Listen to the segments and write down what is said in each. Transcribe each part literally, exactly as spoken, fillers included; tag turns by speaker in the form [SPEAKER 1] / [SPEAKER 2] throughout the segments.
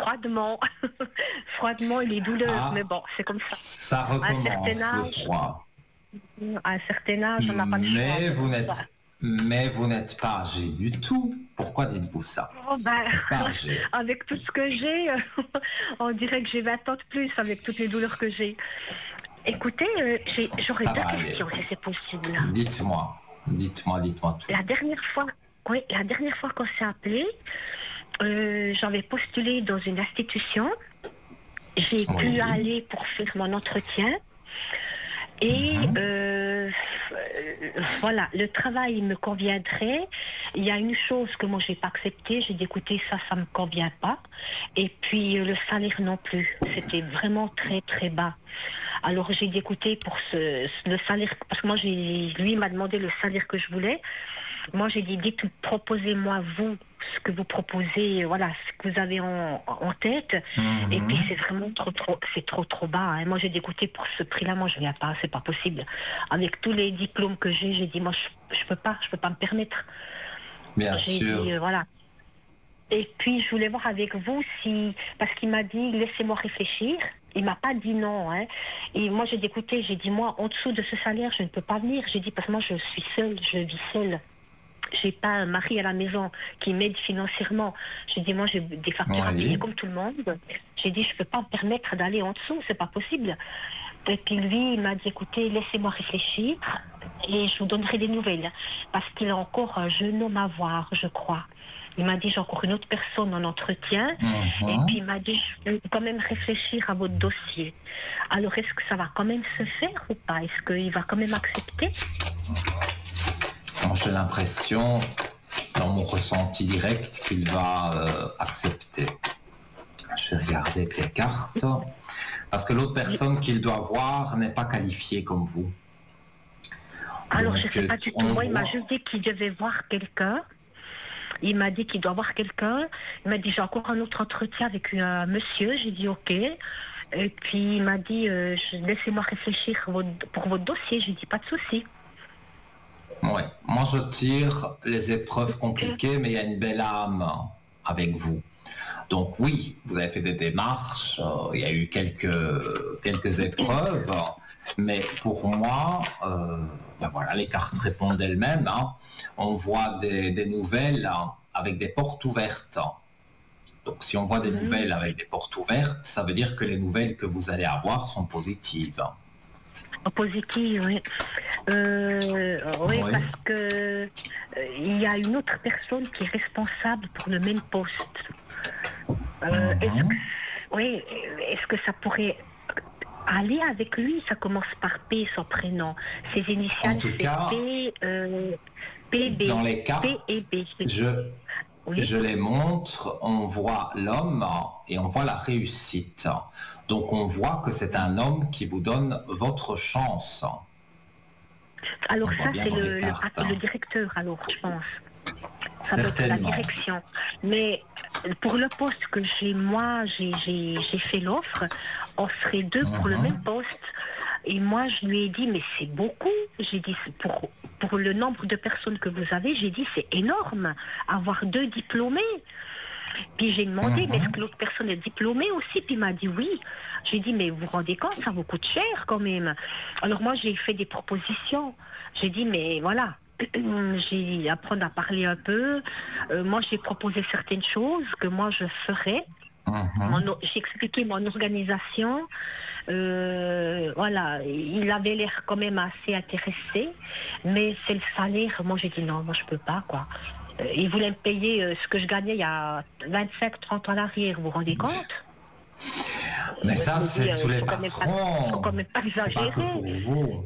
[SPEAKER 1] froidement. Froidement, il est douleur,
[SPEAKER 2] Ah,
[SPEAKER 1] mais bon, c'est comme ça.
[SPEAKER 2] ça
[SPEAKER 1] À un certain
[SPEAKER 2] recommence le
[SPEAKER 1] âge,
[SPEAKER 2] froid.
[SPEAKER 1] à un certain âge, on n'a pas le choix.
[SPEAKER 2] Mais vous
[SPEAKER 1] Voilà.
[SPEAKER 2] n'êtes, mais vous n'êtes pas âgé du tout. Pourquoi dites-vous ça?
[SPEAKER 1] Oh, ben,
[SPEAKER 2] Vous n'êtes pas âgé.
[SPEAKER 1] avec tout ce que j'ai, on dirait que j'ai vingt ans de plus avec toutes les douleurs que j'ai. Écoutez, euh, j'ai- j'aurais
[SPEAKER 2] Ça
[SPEAKER 1] deux
[SPEAKER 2] va aller.
[SPEAKER 1] questions si c'est possible.
[SPEAKER 2] Dites-moi, dites-moi, dites-moi tout.
[SPEAKER 1] La dernière fois, oui, la dernière fois qu'on s'est appelé, euh, j'avais postulé dans une institution. J'ai
[SPEAKER 2] Oui.
[SPEAKER 1] pu aller pour faire mon entretien. Et
[SPEAKER 2] Mhm.
[SPEAKER 1] euh, euh, voilà, le travail me conviendrait. Il y a une chose que moi j'ai pas acceptée. J'ai dit écoutez, ça, ça me convient pas. Et puis euh, le salaire non plus. C'était vraiment très très bas. Alors j'ai dit écoutez, pour ce, ce- le salaire, parce que moi j'ai, lui m'a demandé le salaire que je voulais. Moi j'ai dit dites, proposez-moi vous ce que vous proposez, voilà, ce que vous avez en, en tête.
[SPEAKER 2] Mhm.
[SPEAKER 1] Et puis c'est vraiment trop trop, c'est trop trop bas. Hein. Moi j'ai dit écoutez, pour ce prix-là, moi je viens pas, c'est pas possible. Avec tous les diplômes que j'ai, j'ai dit moi je, je peux pas, je peux pas me permettre.
[SPEAKER 2] Bien
[SPEAKER 1] J'ai
[SPEAKER 2] sûr.
[SPEAKER 1] dit euh, voilà. Et puis je voulais voir avec vous si, parce qu'il m'a dit laissez-moi réfléchir. Il m'a pas dit non. Hein. Et moi j'ai dit écoutez, j'ai dit moi en dessous de ce salaire je ne peux pas venir. J'ai dit parce que moi je suis seule, je vis seule. J'ai pas un mari à la maison qui m'aide financièrement. J'ai dit moi j'ai des factures à
[SPEAKER 2] Oui.
[SPEAKER 1] payer comme tout le monde. J'ai dit je peux pas me permettre d'aller en dessous, c'est pas possible. Et puis lui il m'a dit écoutez laissez-moi réfléchir et je vous donnerai des nouvelles parce qu'il a encore un jeune homme à voir, je crois. Il m'a dit j'ai encore une autre personne en entretien.
[SPEAKER 2] Mhm.
[SPEAKER 1] Et puis il m'a dit je vais quand même réfléchir à votre dossier. Alors est-ce que ça va quand même se faire ou pas? Est-ce qu'il va quand même accepter?
[SPEAKER 2] Moi, j'ai l'impression, dans mon ressenti direct, qu'il va euh, accepter. Je vais regarder avec les cartes. Parce que l'autre personne qu'il doit voir n'est pas qualifiée comme vous.
[SPEAKER 1] Alors,
[SPEAKER 2] Donc,
[SPEAKER 1] je ne sais pas du
[SPEAKER 2] on
[SPEAKER 1] tout. Moi, il m'a
[SPEAKER 2] voit-
[SPEAKER 1] juste dit qu'il devait voir quelqu'un. Il m'a dit qu'il doit voir quelqu'un. Il m'a dit, j'ai encore un autre entretien avec un monsieur. J'ai dit, OK. Et puis, il m'a dit, euh, je- laissez-moi réfléchir votre- pour votre dossier. J'ai dit, pas de souci.
[SPEAKER 2] Ouais. Moi, je tire les épreuves compliquées, mais il y a une belle âme avec vous. Donc oui, vous avez fait des démarches, euh, il y a eu quelques, quelques épreuves, mais pour moi, euh, ben voilà, les cartes répondent d'elles-mêmes. Hein. On voit des, des nouvelles hein, avec des portes ouvertes. Donc si on voit des
[SPEAKER 1] Mhm.
[SPEAKER 2] nouvelles avec des portes ouvertes, ça veut dire que les nouvelles que vous allez avoir sont positives.
[SPEAKER 1] En positif, oui. Euh, oui,
[SPEAKER 2] Oui.
[SPEAKER 1] parce que euh, il y a une autre personne qui est responsable pour le même poste. Euh,
[SPEAKER 2] Mhm.
[SPEAKER 1] est-ce que, oui, est-ce que ça pourrait aller avec lui? Ça commence par P, son prénom. Ses initiales,
[SPEAKER 2] En tout
[SPEAKER 1] c'est
[SPEAKER 2] cas,
[SPEAKER 1] P, euh, P B.
[SPEAKER 2] dans les cartes,
[SPEAKER 1] P et B.
[SPEAKER 2] je,
[SPEAKER 1] Oui.
[SPEAKER 2] je les montre, on voit l'homme et on voit la réussite. Donc on voit que c'est un homme qui vous donne votre chance.
[SPEAKER 1] Alors
[SPEAKER 2] on voit
[SPEAKER 1] ça,
[SPEAKER 2] bien
[SPEAKER 1] c'est
[SPEAKER 2] dans
[SPEAKER 1] le,
[SPEAKER 2] les
[SPEAKER 1] le,
[SPEAKER 2] cartes,
[SPEAKER 1] le
[SPEAKER 2] hein.
[SPEAKER 1] directeur, alors, je pense. Ça doit être la
[SPEAKER 2] Certainement.
[SPEAKER 1] direction. Mais pour le poste que j'ai, moi, j'ai, j'ai, j'ai fait l'offre, on serait deux pour le
[SPEAKER 2] Mhm.
[SPEAKER 1] même poste. Et moi, je lui ai dit, mais c'est beaucoup. J'ai dit, c'est pour, pour le nombre de personnes que vous avez, j'ai dit, c'est énorme. Avoir deux diplômés. Puis j'ai demandé,
[SPEAKER 2] Mhm.
[SPEAKER 1] mais est-ce que l'autre personne est diplômée aussi? Puis il m'a dit oui. J'ai dit, mais vous vous rendez compte, ça vous coûte cher quand même. Alors moi, j'ai fait des propositions. J'ai dit, mais voilà, j'ai apprendre à parler un peu. Euh, moi, j'ai proposé certaines choses que moi, je ferais.
[SPEAKER 2] Mhm.
[SPEAKER 1] Mon o- j'ai expliqué mon organisation. Euh, voilà, il avait l'air quand même assez intéressé, mais c'est le salaire. Moi, j'ai dit non, moi je peux pas quoi. Euh, il voulait me payer euh, ce que je gagnais il y a vingt-cinq trente ans en arrière. Vous vous rendez compte?
[SPEAKER 2] Mais
[SPEAKER 1] Euh,
[SPEAKER 2] ça,
[SPEAKER 1] je me dis,
[SPEAKER 2] c'est
[SPEAKER 1] euh,
[SPEAKER 2] tous les
[SPEAKER 1] faut quand même pas, faut
[SPEAKER 2] patrons.
[SPEAKER 1] quand même pas
[SPEAKER 2] C'est pas que
[SPEAKER 1] exagérer.
[SPEAKER 2] pour vous.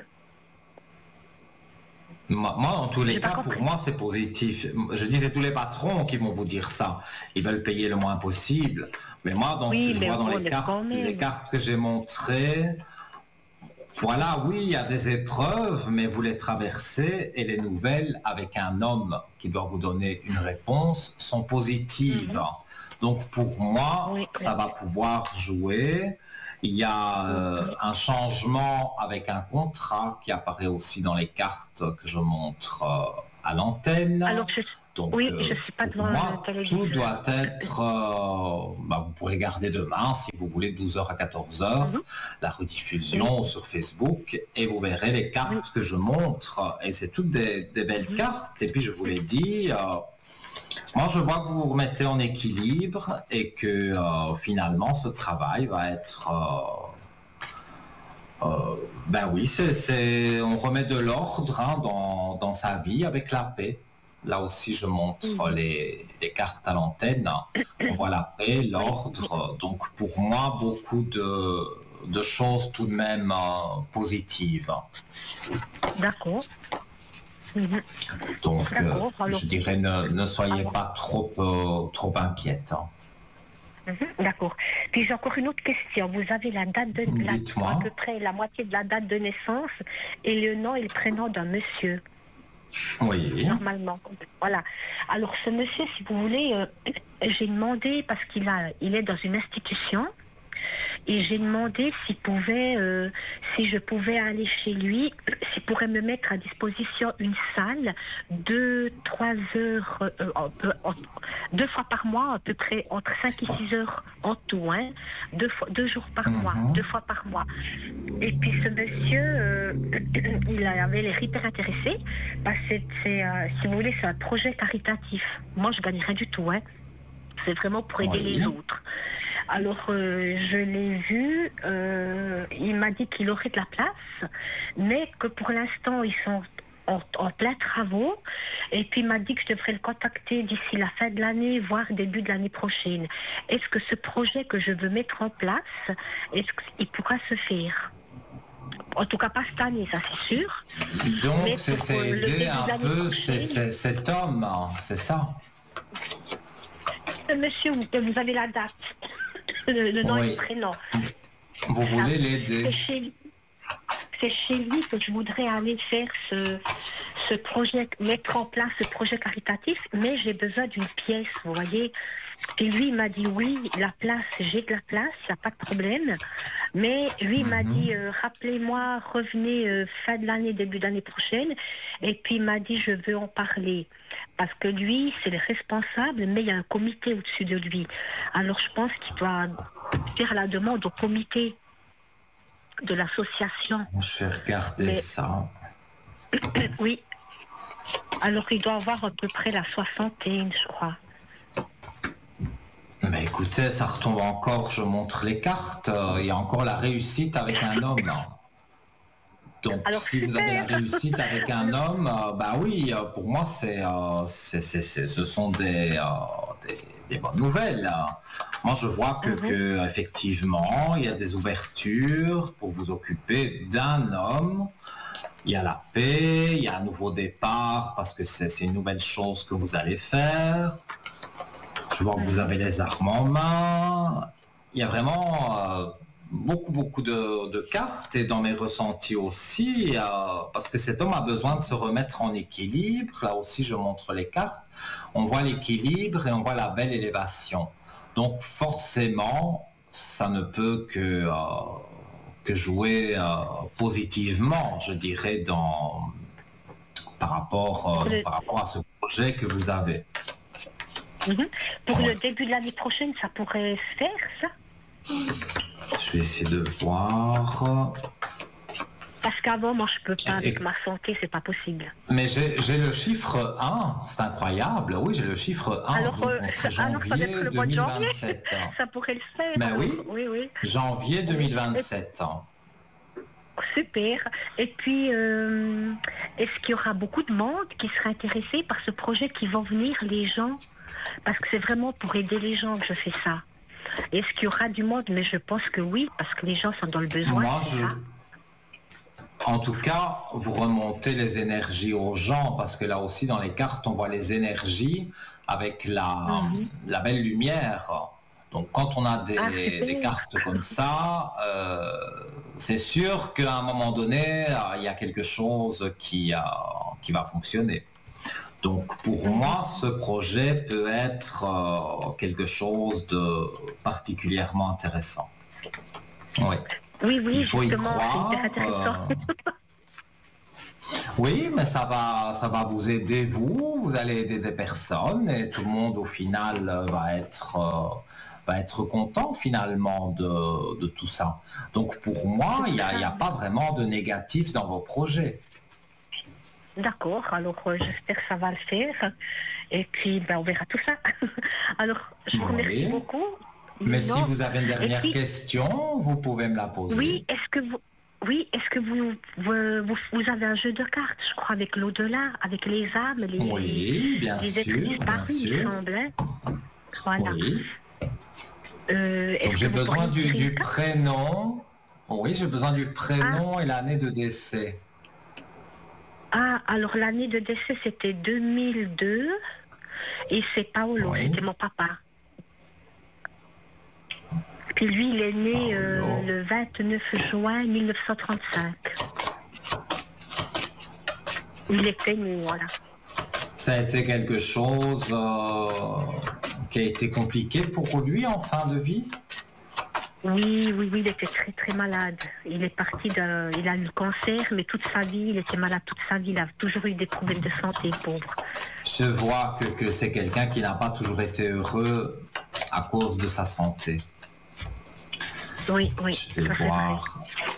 [SPEAKER 2] Moi, moi, en tous les
[SPEAKER 1] J'ai pas
[SPEAKER 2] cas, pour
[SPEAKER 1] compris.
[SPEAKER 2] moi, c'est positif. Je dis, c'est tous les patrons qui vont vous dire ça. Ils veulent payer le moins possible. Mais moi, dans ce
[SPEAKER 1] Oui,
[SPEAKER 2] que je
[SPEAKER 1] mais
[SPEAKER 2] vois dans
[SPEAKER 1] bon,
[SPEAKER 2] les
[SPEAKER 1] mais
[SPEAKER 2] cartes,
[SPEAKER 1] quand
[SPEAKER 2] les
[SPEAKER 1] même.
[SPEAKER 2] cartes que j'ai montrées, voilà, oui, il y a des épreuves, mais vous les traversez et les nouvelles avec un homme qui doit vous donner une réponse sont positives.
[SPEAKER 1] Mhm.
[SPEAKER 2] Donc pour moi,
[SPEAKER 1] Oui,
[SPEAKER 2] ça
[SPEAKER 1] oui.
[SPEAKER 2] va pouvoir jouer. Il y a euh,
[SPEAKER 1] Mhm.
[SPEAKER 2] un changement avec un contrat qui apparaît aussi dans les cartes que je montre euh, à l'antenne.
[SPEAKER 1] Alors, je,
[SPEAKER 2] Donc,
[SPEAKER 1] Oui,
[SPEAKER 2] euh,
[SPEAKER 1] je ne suis pas
[SPEAKER 2] pour
[SPEAKER 1] devant
[SPEAKER 2] moi,
[SPEAKER 1] la télévision.
[SPEAKER 2] tout doit être... euh, bah, vous pourrez garder demain, si vous voulez, douze heures à quatorze heures,
[SPEAKER 1] Mhm.
[SPEAKER 2] la rediffusion
[SPEAKER 1] Oui.
[SPEAKER 2] sur Facebook, et vous verrez les cartes
[SPEAKER 1] Oui.
[SPEAKER 2] que je montre. Et c'est toutes des, des belles
[SPEAKER 1] Mhm.
[SPEAKER 2] cartes. Et puis, je vous l'ai dit, euh, moi, je vois que vous vous remettez en équilibre et que euh, finalement, ce travail va être... euh, euh, ben oui, c'est, c'est, on remet de l'ordre hein, dans, dans sa vie avec la paix. Là aussi, je montre
[SPEAKER 1] Mhm.
[SPEAKER 2] les, les cartes à l'antenne. On voit la paix,
[SPEAKER 1] Oui.
[SPEAKER 2] l'ordre. Donc, pour moi, beaucoup de, de choses tout de même euh, positives.
[SPEAKER 1] D'accord. Mhm.
[SPEAKER 2] Donc, euh,
[SPEAKER 1] D'accord. Alors,
[SPEAKER 2] je dirais, ne, ne soyez
[SPEAKER 1] alors,
[SPEAKER 2] pas trop, euh, trop inquiète.
[SPEAKER 1] mhm, d'accord. Puis j'ai encore une autre question. Vous avez la date de la, à peu
[SPEAKER 2] Dites-moi.
[SPEAKER 1] près la moitié de la date de naissance et le nom et le prénom d'un monsieur,
[SPEAKER 2] Oui.
[SPEAKER 1] normalement. Voilà. Alors ce monsieur, si vous voulez, euh, j'ai demandé parce qu'il a, il est dans une institution. Et j'ai demandé s'il pouvait, euh, si je pouvais aller chez lui, s'il pourrait me mettre à disposition une salle deux, trois heures, euh, en- en- deux fois par mois, à peu près entre cinq et six heures en tout, hein, deux, fois, deux jours par mois,
[SPEAKER 2] Mhm.
[SPEAKER 1] deux fois par mois. Et puis ce monsieur, euh, il avait l'air hyper intéressé, parce que c'est, euh, si vous voulez, c'est un projet caritatif. Moi, je gagne rien du tout, hein. C'est vraiment pour aider
[SPEAKER 2] Oui.
[SPEAKER 1] les autres. Alors, euh, je l'ai vu, euh, il m'a dit qu'il aurait de la place, mais que pour l'instant, ils sont en, en plein travaux. Et puis, il m'a dit que je devrais le contacter d'ici la fin de l'année, voire début de l'année prochaine. Est-ce que ce projet que je veux mettre en place, est-ce qu'il pourra se faire? En tout cas, pas cette année, ça c'est sûr.
[SPEAKER 2] Donc,
[SPEAKER 1] Mais
[SPEAKER 2] c'est,
[SPEAKER 1] pour
[SPEAKER 2] c'est
[SPEAKER 1] euh, le
[SPEAKER 2] aider
[SPEAKER 1] début de
[SPEAKER 2] un
[SPEAKER 1] l'année
[SPEAKER 2] peu c'est,
[SPEAKER 1] prochaine,
[SPEAKER 2] c'est, cet homme, hein, c'est ça?
[SPEAKER 1] monsieur, vous vous avez la date, le, le nom et le
[SPEAKER 2] Oui.
[SPEAKER 1] prénom.
[SPEAKER 2] Vous
[SPEAKER 1] Ça,
[SPEAKER 2] voulez l'aider?
[SPEAKER 1] c'est chez, c'est chez lui que je voudrais aller faire ce, ce projet, mettre en place ce projet caritatif, mais j'ai besoin d'une pièce, vous voyez. Et lui, il m'a dit oui, la place, j'ai de la place, il n'y a pas de problème. Mais lui, il m'a
[SPEAKER 2] Mhm.
[SPEAKER 1] dit, euh, rappelez-moi, revenez euh, fin de l'année, début d'année prochaine. Et puis il m'a dit, je veux en parler. Parce que lui, c'est le responsable, mais il y a un comité au-dessus de lui. Alors je pense qu'il doit faire la demande au comité de l'association.
[SPEAKER 2] Je vais regarder
[SPEAKER 1] Mais
[SPEAKER 2] ça.
[SPEAKER 1] oui, alors il doit avoir à peu près la soixantaine, je crois.
[SPEAKER 2] Mais écoutez, ça retombe encore, je montre les cartes. euh, Il y a encore la réussite avec un homme. Donc,
[SPEAKER 1] Alors
[SPEAKER 2] si vous avez la
[SPEAKER 1] super.
[SPEAKER 2] réussite avec un
[SPEAKER 1] Alors,
[SPEAKER 2] homme, euh, bah oui, euh, pour moi, c'est, euh, c'est, c'est, c'est- ce sont des, euh, des, des bonnes nouvelles. hein. Moi, je vois que,
[SPEAKER 1] mhm,
[SPEAKER 2] que effectivement, il y a des ouvertures pour vous occuper d'un homme. Il y a la paix, il y a un nouveau départ parce que c'est, c'est une nouvelle chose que vous allez faire. Je vois que vous
[SPEAKER 1] mhm.
[SPEAKER 2] avez les armes en main. Il y a vraiment euh, beaucoup, beaucoup de, de cartes et dans mes ressentis aussi, euh, parce que cet homme a besoin de se remettre en équilibre. Là aussi, je montre les cartes. On voit l'équilibre et on voit la belle élévation. Donc forcément, ça ne peut que, euh, que jouer euh, positivement, je dirais, dans, par, rapport,
[SPEAKER 1] Pour
[SPEAKER 2] euh,
[SPEAKER 1] le,
[SPEAKER 2] par rapport à ce projet que vous avez.
[SPEAKER 1] mhm. Pour
[SPEAKER 2] Ouais.
[SPEAKER 1] le début de l'année prochaine, ça pourrait se faire, ça?
[SPEAKER 2] Je vais essayer de voir.
[SPEAKER 1] Parce qu'avant, moi, je peux pas,
[SPEAKER 2] Et-
[SPEAKER 1] avec ma santé, c'est pas possible.
[SPEAKER 2] mais j'ai j'ai le chiffre un, c'est incroyable. Oui, j'ai le chiffre un,
[SPEAKER 1] Alors,
[SPEAKER 2] donc
[SPEAKER 1] euh,
[SPEAKER 2] on serait
[SPEAKER 1] alors ça doit être
[SPEAKER 2] janvier
[SPEAKER 1] le mois de janvier.
[SPEAKER 2] deux mille vingt-sept.
[SPEAKER 1] Ça pourrait le faire,
[SPEAKER 2] Ben
[SPEAKER 1] alors.
[SPEAKER 2] oui,
[SPEAKER 1] Oui, oui.
[SPEAKER 2] janvier
[SPEAKER 1] Oui. Et-
[SPEAKER 2] deux mille vingt-sept.
[SPEAKER 1] super. Et puis, euh, est-ce qu'il y aura beaucoup de monde qui sera intéressé par ce projet, qui vont venir, les gens? Parce que c'est vraiment pour aider les gens que je fais ça. Est-ce qu'il y aura du monde? Mais je pense que oui, parce que les gens sont dans le besoin,
[SPEAKER 2] Moi,
[SPEAKER 1] c'est
[SPEAKER 2] je,
[SPEAKER 1] ça.
[SPEAKER 2] en tout cas, vous remontez les énergies aux gens, parce que là aussi, dans les cartes, on voit les énergies avec la,
[SPEAKER 1] Mhm.
[SPEAKER 2] la belle lumière. Donc, quand on a des,
[SPEAKER 1] Ah,
[SPEAKER 2] des
[SPEAKER 1] super.
[SPEAKER 2] cartes comme ça, euh, c'est sûr qu'à un moment donné, euh, il y a quelque chose qui, euh, qui va fonctionner. Donc, pour
[SPEAKER 1] Mhm.
[SPEAKER 2] moi, ce projet peut être euh, quelque chose de particulièrement intéressant. Oui.
[SPEAKER 1] Oui, oui,
[SPEAKER 2] Il faut y
[SPEAKER 1] justement, c'est hyper
[SPEAKER 2] croire.
[SPEAKER 1] intéressant.
[SPEAKER 2] euh, Oui, mais ça va, ça va vous aider, vous, vous allez aider des personnes et tout le monde au final euh, va être, euh, va être content finalement de, de tout ça. Donc pour moi, il n'y a, il y a pas vraiment de négatif dans vos projets.
[SPEAKER 1] D'accord, alors euh, j'espère que ça va le faire. Et puis, ben, on verra tout ça. Alors, je vous remercie
[SPEAKER 2] Oui.
[SPEAKER 1] beaucoup.
[SPEAKER 2] Mais si
[SPEAKER 1] Non.
[SPEAKER 2] vous avez une
[SPEAKER 1] Et
[SPEAKER 2] dernière
[SPEAKER 1] puis,
[SPEAKER 2] question, vous pouvez me la poser.
[SPEAKER 1] oui, est-ce que vous... Oui, est-ce que vous, vous, vous, vous avez un jeu de cartes, je crois, avec l'au-delà, avec les âmes, les,
[SPEAKER 2] Oui, bien
[SPEAKER 1] les êtres
[SPEAKER 2] sûr, bien
[SPEAKER 1] disparus, il me
[SPEAKER 2] sûr.
[SPEAKER 1] semble. Hein. Voilà.
[SPEAKER 2] Oui.
[SPEAKER 1] Euh, est-ce
[SPEAKER 2] Donc
[SPEAKER 1] que
[SPEAKER 2] j'ai
[SPEAKER 1] vous
[SPEAKER 2] besoin
[SPEAKER 1] pourriez
[SPEAKER 2] du,
[SPEAKER 1] tirer une
[SPEAKER 2] du
[SPEAKER 1] carte?
[SPEAKER 2] prénom. Oui, j'ai besoin du
[SPEAKER 1] Ah,
[SPEAKER 2] prénom et l'année de décès.
[SPEAKER 1] ah, alors l'année de décès, c'était deux mille deux. Et c'est Paolo,
[SPEAKER 2] Oui.
[SPEAKER 1] c'était mon papa. Puis lui, il est né euh,
[SPEAKER 2] Paolo.
[SPEAKER 1] le vingt-neuf juin mille neuf cent trente-cinq. Il était né, voilà.
[SPEAKER 2] Ça a été quelque chose euh, qui a été compliqué pour lui en fin de vie.
[SPEAKER 1] Oui, oui, oui, il était très, très malade. Il est parti d'un... Il a eu le cancer, mais toute sa vie, il était malade toute sa vie. Il a toujours eu des problèmes de santé, pauvre.
[SPEAKER 2] Je vois que, que c'est quelqu'un qui n'a pas toujours été heureux à cause de sa santé.
[SPEAKER 1] Oui, oui,
[SPEAKER 2] Je vais
[SPEAKER 1] ça c'est vrai.
[SPEAKER 2] voir.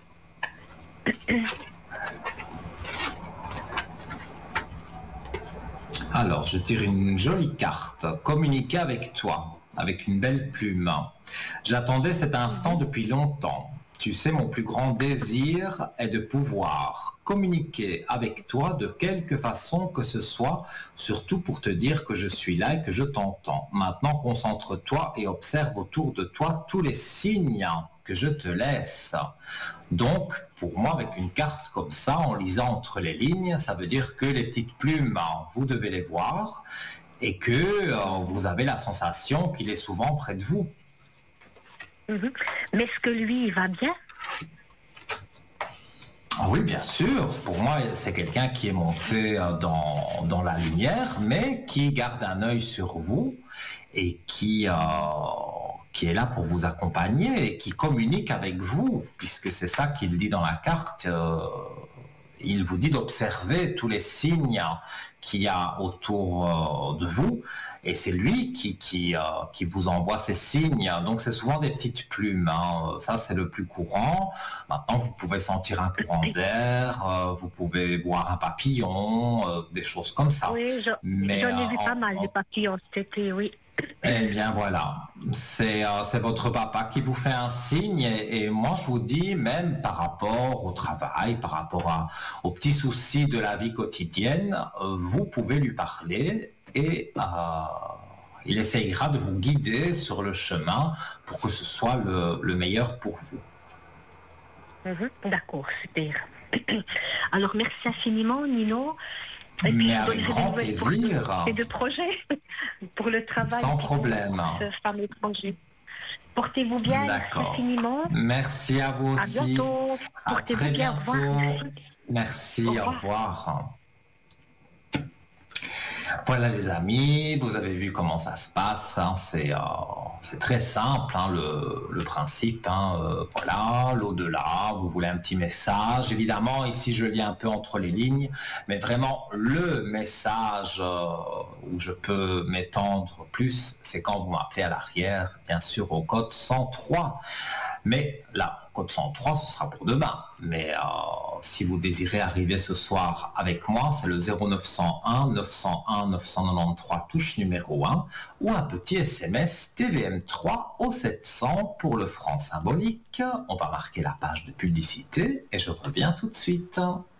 [SPEAKER 2] Alors, je tire une jolie carte. Communiquer avec toi, avec une belle plume. J'attendais cet instant depuis longtemps. Tu sais, mon plus grand désir est de pouvoir communiquer avec toi de quelque façon que ce soit, surtout pour te dire que je suis là et que je t'entends. Maintenant, concentre-toi et observe autour de toi tous les signes que je te laisse. Donc, pour moi, avec une carte comme ça, en lisant entre les lignes, ça veut dire que les petites plumes, vous devez les voir et que euh, vous avez la sensation qu'il est souvent près de vous.
[SPEAKER 1] Mhm. Mais est-ce que lui, il va bien?
[SPEAKER 2] Ah oui, bien sûr. Pour moi, c'est quelqu'un qui est monté euh, dans, dans la lumière, mais qui garde un œil sur vous et qui, euh, qui est là pour vous accompagner et qui communique avec vous, puisque c'est ça qu'il dit dans la carte. Euh, il vous dit d'observer tous les signes qu'il y a autour euh, de vous. Et c'est lui qui, qui, euh, qui vous envoie ces signes. Donc c'est souvent des petites plumes. Hein. Ça, c'est le plus courant. Maintenant, vous pouvez sentir un courant d'air, euh, vous pouvez voir un papillon, euh, des choses comme ça.
[SPEAKER 1] Oui, j'en
[SPEAKER 2] Mais,
[SPEAKER 1] j'en ai
[SPEAKER 2] euh,
[SPEAKER 1] vu pas
[SPEAKER 2] en-
[SPEAKER 1] mal, des papillons cet été, oui.
[SPEAKER 2] eh bien voilà, c'est euh, c'est votre papa qui vous fait un signe et, et moi je vous dis même par rapport au travail, par rapport à- aux petits soucis de la vie quotidienne, euh, vous pouvez lui parler et euh, il essayera de vous guider sur le chemin pour que ce soit le, le meilleur pour vous.
[SPEAKER 1] Mhm. D'accord, super. Alors, merci infiniment, Nino. Et puis,
[SPEAKER 2] Mais
[SPEAKER 1] je vous
[SPEAKER 2] avec
[SPEAKER 1] donnerai des
[SPEAKER 2] grand
[SPEAKER 1] nouvelles pour
[SPEAKER 2] plaisir,
[SPEAKER 1] ces deux projets, pour le travail.
[SPEAKER 2] sans
[SPEAKER 1] et puis pour
[SPEAKER 2] problème.
[SPEAKER 1] ce fameux projet. Portez-vous bien, merci
[SPEAKER 2] D'accord.
[SPEAKER 1] infiniment.
[SPEAKER 2] Merci à vous
[SPEAKER 1] À
[SPEAKER 2] aussi.
[SPEAKER 1] bientôt.
[SPEAKER 2] À
[SPEAKER 1] Portez-vous
[SPEAKER 2] très
[SPEAKER 1] bien, au revoir.
[SPEAKER 2] bientôt.
[SPEAKER 1] Merci.
[SPEAKER 2] Merci,
[SPEAKER 1] Au
[SPEAKER 2] au
[SPEAKER 1] revoir.
[SPEAKER 2] revoir. Voilà les amis, vous avez vu comment ça se passe, hein, c'est euh, c'est très simple hein, le, le principe, hein, euh, voilà, l'au-delà, vous voulez un petit message, évidemment ici je lis un peu entre les lignes, mais vraiment le message euh, où je peux m'étendre plus, c'est quand vous m'appelez à l'arrière, bien sûr au code cent trois. Mais là, code cent trois, ce sera pour demain. Mais euh, si vous désirez arriver ce soir avec moi, c'est le zéro neuf cent un neuf cent un neuf cent quatre-vingt-treize touche numéro un ou un petit S M S T V M trois au sept cents pour le franc symbolique. On va marquer la page de publicité et je reviens tout de suite.